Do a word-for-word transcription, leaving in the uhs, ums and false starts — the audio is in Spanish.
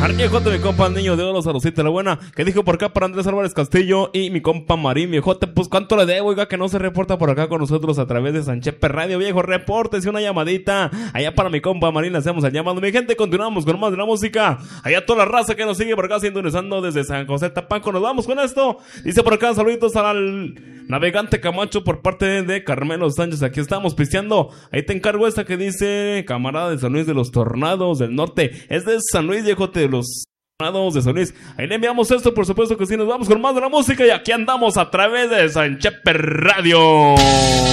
Viejote, mi compa, el niño de oro, Saludcita la buena. Que dijo por acá para Andrés Álvarez Castillo y mi compa Marín, viejote. Pues cuánto le debo, oiga, que no se reporta por acá con nosotros a través de Sanchepe Radio, viejo. Repórtese una llamadita. Allá para mi compa Marín le hacemos el llamado. Mi gente, continuamos con más de la música. Allá toda la raza que nos sigue por acá sintonizando desde San José Tapanco. Nos vamos con esto. Dice por acá, saluditos al navegante Camacho por parte de Carmelo Sánchez. Aquí estamos pisteando. Ahí te encargo esta que dice: camarada de San Luis de los Tornados del Norte. Es de San Luis, viejote, de los Tornados de San Luis. Ahí le enviamos esto, por supuesto que sí. Nos vamos con más de la música y aquí andamos a través de Sanchepe Radio.